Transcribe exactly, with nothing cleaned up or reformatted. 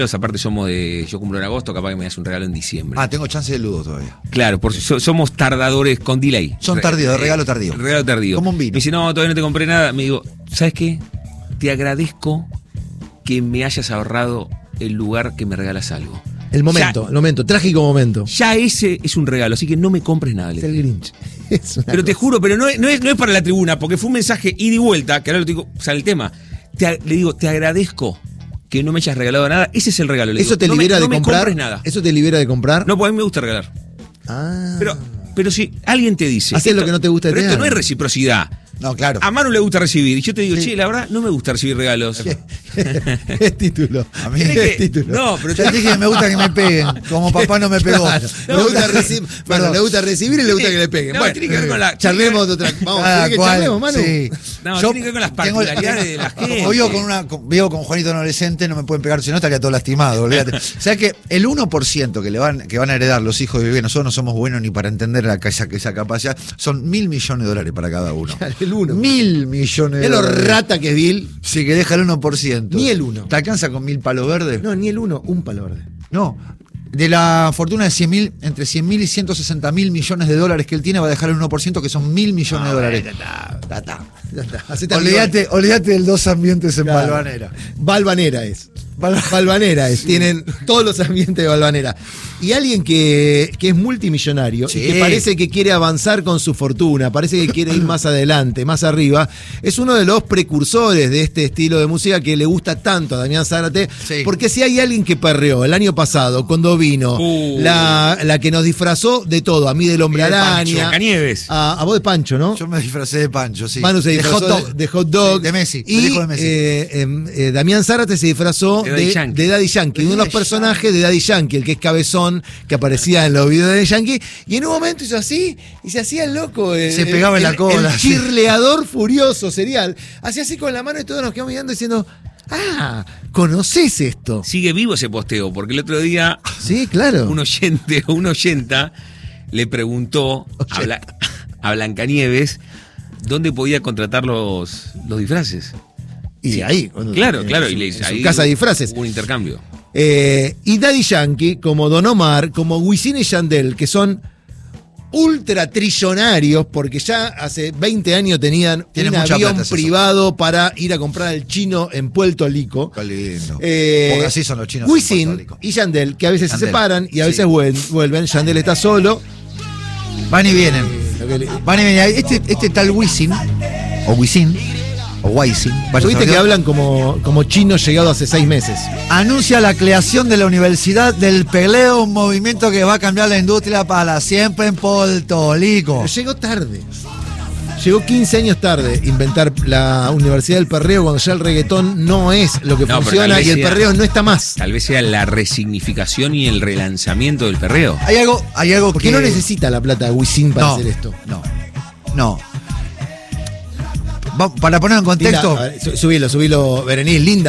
Aparte somos de, yo cumplo en agosto, capaz que me das un regalo en diciembre. Ah, tengo chance de Ludo todavía. Claro, por, so, somos tardadores con delay. Son tardíos, regalo tardío. Regalo tardío. Como un vino. Me dice, no, todavía no te compré nada. Me digo, ¿sabes qué? Te agradezco que me hayas ahorrado el lugar que me regalas algo. El momento, ya, el momento, trágico momento. Ya ese es un regalo, así que no me compres nada. Es el Grinch. Es pero cosa. te juro, pero no es, no, es, no es para la tribuna, porque fue un mensaje ida y vuelta, que ahora lo digo, sale el tema. Te, le digo, te agradezco que no me hayas regalado nada. Ese es el regalo. Le ¿Eso digo, te no libera me, de no comprar? Me compres nada. ¿Eso te libera de comprar? No, pues a mí me gusta regalar. Ah. Pero, pero si alguien te dice... Haces lo que no te gusta de Pero tener. esto no es reciprocidad. No, claro. A Manu le gusta recibir. Y yo te digo, Sí. che, la verdad, no me gusta recibir regalos. Es título. A mí Tenés es que- título. No, pero Yo te dije que me gusta que me peguen, como papá no me pegó. Claro. No, le, gusta pero- recibir, bueno, le gusta recibir y le gusta que le peguen. No, bueno, tiene que ver con la- charlemos de otra. Vamos, Cada ¿querés que cual, charlemos, Manu? sí. No, Yo tiene que ver con las tengo- particularidades de la gente. Como vivo con, una, con, vivo con Juanito adolescente, no me pueden pegar, si no estaría todo lastimado, olvídate. O sea que el uno por ciento que le van, que van a heredar los hijos de Vivier, nosotros no somos buenos ni para entender la, esa, esa capacidad, son mil millones de dólares para cada uno. El uno. Mil millones de Es lo dólares. rata que es Bill. Sí, que deja el uno por ciento. Ni el uno. ¿Te alcanza con mil palos verdes? No, ni el uno, un palo verde. No. De la fortuna de cien mil, entre cien mil y ciento sesenta mil millones de dólares que él tiene, va a dejar el uno por ciento, que son mil millones de dólares. Ya está, ya está, ya está. Hacete Olvídate, olvídate del dos ambientes en Claro. Balvanera. Balvanera es. Balvanera es. Tienen todos los ambientes de Balvanera. Y alguien que, que es multimillonario Sí. y que parece que quiere avanzar con su fortuna, parece que quiere ir más adelante, más arriba, es uno de los precursores de este estilo de música que le gusta tanto a Damián Zárate. Sí. Porque si hay alguien que perreó el año pasado, cuando vino, Uh. la, la que nos disfrazó de todo, a mí del hombre Y de Pancho, araña, Blancanieves. a, a vos de Pancho, ¿no? Yo me disfracé de Pancho, sí. Manu se de disfrazó hot dog. de, de hot dog. Sí, de Messi, Y del hijo de Messi. eh, eh, eh, Damián Zárate se disfrazó De de, Daddy Yankee. de Daddy Yankee, uno de los Daddy personajes de Daddy Yankee, el que es cabezón, que aparecía en los videos de Daddy Yankee. Y en un momento hizo así, y se hacía el loco. El, Se pegaba en la el- cola, El sí. chirleador furioso serial. Hacía así con la mano y todos nos quedamos mirando diciendo, ah, ¿conocés esto? Sigue vivo ese posteo, porque el otro día Sí, claro. un oyente o una oyenta le preguntó a, Bla- a Blancanieves dónde podía contratar los, los disfraces. y Sí. ahí. cuando- Claro, en claro. su- Y le en dice, su ahí casa de disfraces. hubo un intercambio. Eh, y Daddy Yankee, como Don Omar, como Wisin y Yandel, que son ultra trillonarios, porque ya hace veinte años tenían Tienen un mucha avión plata, es eso. privado para ir a comprar al chino en Puerto Rico. Qué lindo. Eh, Porque así son los chinos en Puerto Wisin Rico. y Yandel, que a veces Yandel, se separan y a sí. veces vuelven, vuelven. Yandel está solo. Van y vienen. Lo que le- Van y vienen. Este, este tal Wisin, o Wisin, o Wisin, vaya Viste a que saber, hablan como, como chinos llegados hace seis meses. anuncia la creación de la Universidad del Peleo, un movimiento que va a cambiar la industria para siempre en Puerto Rico. Pero llegó tarde. Llegó quince años tarde inventar la Universidad del Perreo cuando ya el reggaetón no es lo que No, pero funciona tal vez y el sea- perreo no está más. Tal vez sea la resignificación y el relanzamiento del perreo. Hay algo, hay algo Porque que no necesita la plata de Wisin para no, hacer esto. No, no. Va- para poner en Linda, contexto. a ver, su- subilo, subilo, Berenice, linda